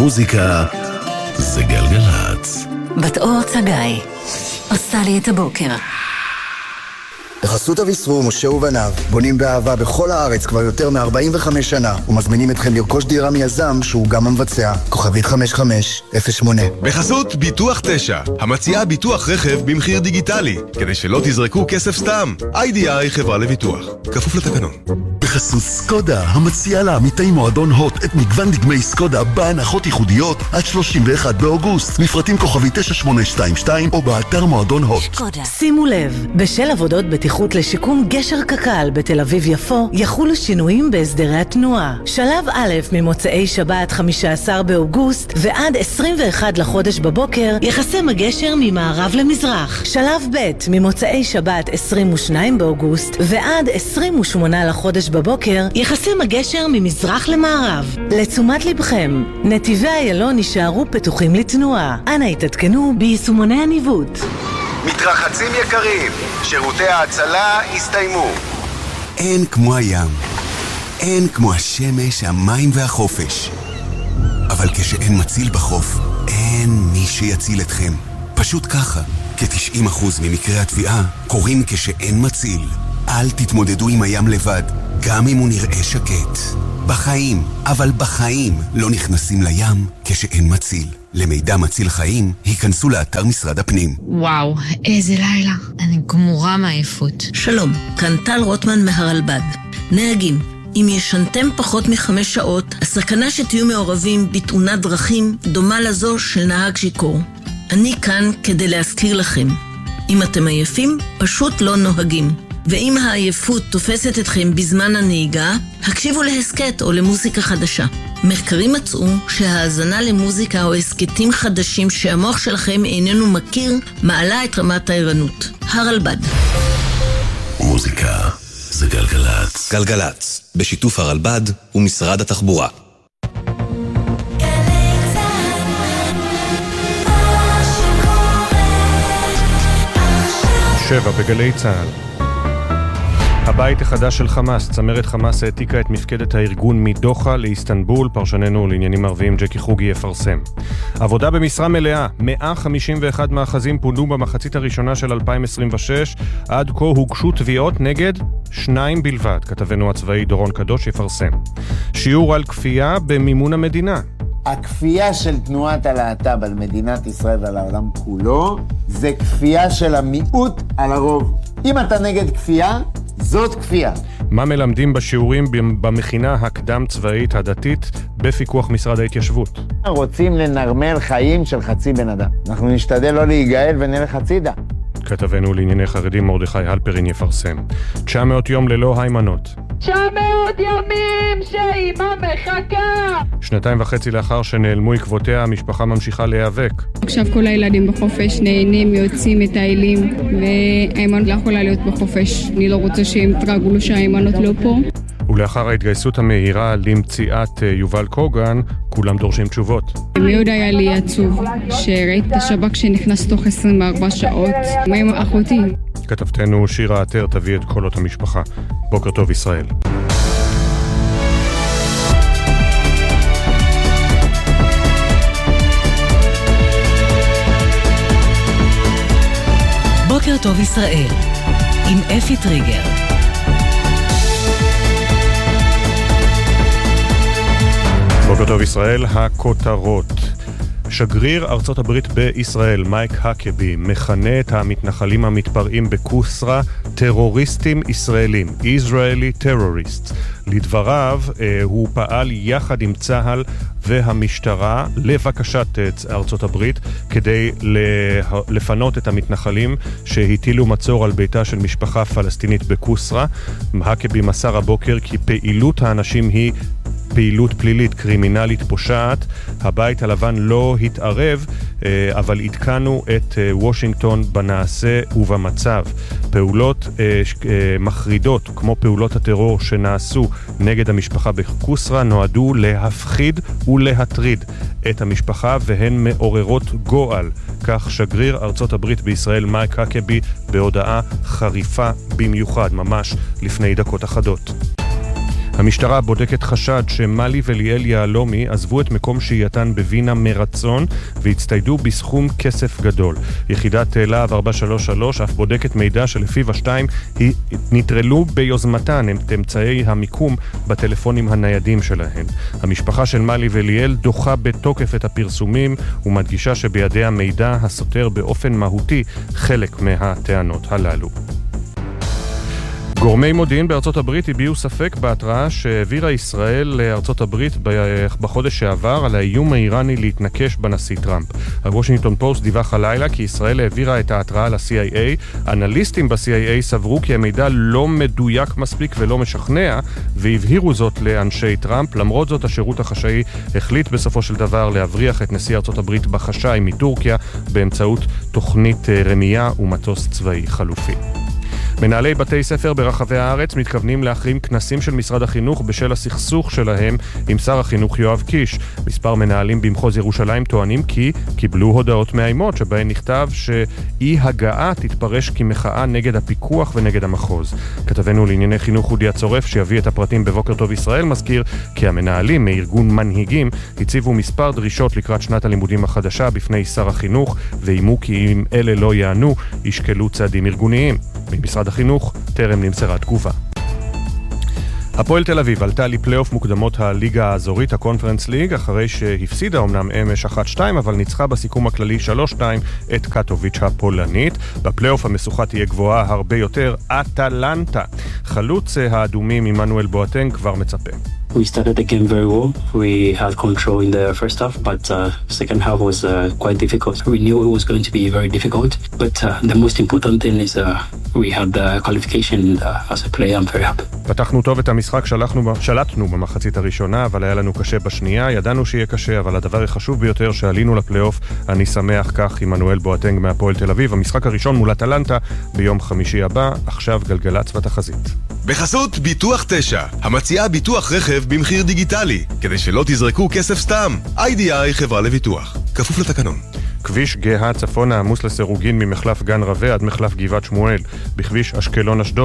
מוזיקה זה גלגלצ. בת אור צגאי עושה לי את הבוקר. בחסות אביסרור, משה ובניו, בונים באהבה בכל הארץ כבר יותר מ-45 שנה, ומזמינים אתכם לרכוש דירה מיזם שהוא גם המבצע. כוכבית 5508. בחסות ביטוח 9, המציעה ביטוח רכב במחיר דיגיטלי, כדי שלא תזרקו כסף סתם. IDI חברה לביטוח, כפוף לתקנון. בחסות סקודה, המציעה לעמיתי מועדון הוט את מגוון דגמי סקודה בהנחות ייחודיות עד 31 באוגוסט. מפרטים כוכבית 9822 או באתר מועדון הוט. שימו לב, בשל עבודות בטיחות לשיקום גשר קק"ל בתל אביב יפו יחולו שינויים בהסדרי התנועה. שלב א' ממוצאי שבת 15 באוגוסט ועד 21 לחודש בבוקר יחסם הגשר ממערב למזרח. שלב ב' ממוצאי שבת 22 באוגוסט ועד 28 לחודש בבוקר יחסם הגשר ממזרח למערב. לתשומת לבכם, נתיבי איילון יישארו פתוחים לתנועה. אנא התעדכנו ביישומוני הניווט. מתרחצים יקרים, שירותי ההצלה הסתיימו. אין כמו הים, אין כמו השמש, המים והחופש. אבל כשאין מציל בחוף, אין מי שיציל אתכם. פשוט ככה, כ-90% ממקרי התביעה קורים כשאין מציל. אל תתמודדו עם הים לבד, גם אם הוא נראה שקט. בחיים, אבל בחיים, לא נכנסים לים כשאין מציל. למידע מציל חיים, היכנסו לאתר משרד הפנים. וואו, איזה לילה. אני גמורה מעייפות. שלום, כאן טל רוטמן מהרלב"ד. נהגים, אם ישנתם פחות מ5 שעות, הסכנה שתהיו מעורבים בתאונת דרכים דומה לזו של נהג שיכור. אני כאן כדי להזכיר לכם. אם אתם עייפים, פשוט לא נוהגים. ואם העייפות תופסת אתכם בזמן הנהיגה, הקשיבו להסקט או למוזיקה חדשה. מחקרים מצאו שההאזנה למוזיקה או הסקטים חדשים שהמוח שלכם איננו מכיר, מעלה את רמת הערנות. הרלב"ד. מוזיקה זה גלגלצ. גלגלצ, בשיתוף הרלב"ד ומשרד התחבורה. שבע בגלי צהל. הבית החדש של חמאס, צמרת חמאס העתיקה את מפקדת הארגון מדוחה לאיסטנבול, פרשננו לעניינים ערביים ג'קי חוגי יפרסם. עבודה במשרה מלאה, 151 מאחזים פונו במחצית הראשונה של 2026, עד כה הוגשו תביעות נגד 2 בלבד, כתבנו הצבאי דורון קדוש יפרסם. שיעור על כפייה במימון המדינה. הכפייה של תנועת הלהט"ב על מדינת ישראל ועל העולם כולו, זה כפייה של המיעוט על הרוב. אם אתה נגד כפייה, זאת כפייה. מה מלמדים בשיעורים במכינה הקדם צבאית הדתית בפיקוח משרד ההתיישבות? רוצים לנרמל חיים של חצי בן אדם. אנחנו נשתדל לא להיגאל ונלך הצידה. כתבנו לענייני חרדים מרדכי הלפרין יפרסם. 900 יום ללא היימנות. 900 ימים שאימא מחכה. 2.5 לאחר שנעלמו עקבותיה, המשפחה ממשיכה להיאבק. עכשיו כל הילדים בחופש נהנים, יוצאים, מטיילים, והאימנות לא יכולה להיות בחופש. אני לא רוצה שהם תרגלו שהאימנות לא פה. ולאחר ההתגייסות המהירה למציאת יובל קוגן, כולם דורשים תשובות. מאוד היה לי עצוב שראית את השב"כ שנכנס תוך 24 שעות. מה עם אחותי? כתבתנו שירה עטר תביא את קולות המשפחה. בוקר טוב ישראל. בוקר טוב ישראל עם אפי טריגר. בוקר טוב ישראל, הכותרות. שגריר ארצות הברית בישראל, מייק הקבי, מכנה את המתנחלים המתפרעים בקוסרה טרוריסטים ישראלים, Israeli terrorists. לדבריו, הוא פעל יחד עם צה"ל והמשטרה לבקשת ארצות הברית כדי לפנות את המתנחלים שהטילו מצור על ביתה של משפחה פלסטינית בקוסרה. הקבי מסר הבוקר כי פעילות האנשים היא פעילות פלילית קרימינלית פושעת. הבית הלבן לא התערב, אבל עדכנו את וושינגטון בנעשה ובמצב. פעולות מחרידות כמו פעולות הטרור שנעשו נגד המשפחה בקוסרה נועדו להפחיד ולהטריד את המשפחה והן מעוררות גועל. כך שגריר ארצות הברית בישראל מייק הקבי בהודעה חריפה במיוחד ממש לפני דקות אחדות. המשטרה בודקת חשד שמלי וליאל יעלומי עזבו את מקום שהייתן בווינה מרצון והצטיידו בסכום כסף גדול. יחידת להב 433 אף בודקת מידע שלפיו השתיים נטרלו ביוזמתן את אמצעי המיקום בטלפונים הניידים שלהן. המשפחה של מלי וליאל דוחה בתוקף את הפרסומים ומדגישה שבידיה מידע הסותר באופן מהותי חלק מהטענות הללו. גורמי מודיעין בארצות הברית הביעו ספק בהתראה שהעבירה ישראל לארצות הברית בחודש שעבר על האיום האיראני להתנקש בנשיא טראמפ. הוושינגטון פוסט דיווח הלילה כי ישראל העבירה את ההתראה ל-CIA. אנליסטים ב-CIA סברו כי המידע לא מדויק מספיק ולא משכנע, והבהירו זאת לאנשי טראמפ. למרות זאת, השירות החשאי החליט בסופו של דבר להבריח את נשיא ארצות הברית בחשאי מטורקיה באמצעות תוכנית רמייה ומטוס צבאי חלופי. מנהלי בתי ספר ברחבי הארץ מתכוונים להחרים כנסים של משרד החינוך בשל הסכסוך שלהם עם שר החינוך יואב קיש. מספר מנהלים במחוז ירושלים טוענים כי קיבלו הודעות מאיימות שבהן נכתב שאי הגעה תתפרש כמחאה נגד הפיקוח ונגד המחוז. כתבנו לענייני חינוך אודי הצורף שיביא את הפרטים בבוקר טוב ישראל מזכיר כי המנהלים מארגון מנהיגים הציבו מספר דרישות לקראת שנת הלימודים החדשה בפני שר החינוך ואיימו כי אם אלה לא יענו ישקלו צעדים ארגוניים. ממשרד החינוך טרם נמסרה תגובה. הפועל תל אביב עלתה לפלייאוף מוקדמות הליגה האזורית, הקונפרנס ליג, אחרי שהפסידה אומנם אמש 1-2, אבל ניצחה בסיכום הכללי 3-2 את קטוביץ' הפולנית. בפלייאוף המשוכה תהיה גבוהה הרבה יותר, אטלנטה. חלוץ האדומים עמנואל בואטנג כבר מצפה. We started the game very well. We had control in the first half, but second half was quite difficult. We knew it was going to be very difficult, but the most important thing is we had the qualification as a player. I'm very happy. פתחנו טוב את המשחק, שלטנו במחצית הראשונה, אבל היה לנו קשה בשנייה. ידענו שיהיה קשה, אבל הדבר החשוב ביותר שעלינו לפלייאוף, אני שמח כך, עמנואל בואטנג מהפועל תל אביב. המשחק הראשון מול אטלנטה ביום חמישי הבא, עכשיו גלגלצ בתחזית. בחסות ביטוח 9, המציעה ביטוח רכב במחיר דיגיטלי, כדי שלא תזרקו כסף סתם. IDI חברה לביטוח, כפוף לתקנון. כביש גאה צפונה עמוס לסירוגין ממחלף גן רווה עד מחלף גבעת שמואל. בכביש אשקלון אשדוד